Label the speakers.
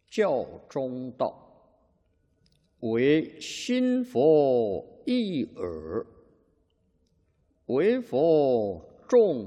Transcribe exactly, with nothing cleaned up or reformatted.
Speaker 1: 教中道，为心佛一耳，为佛众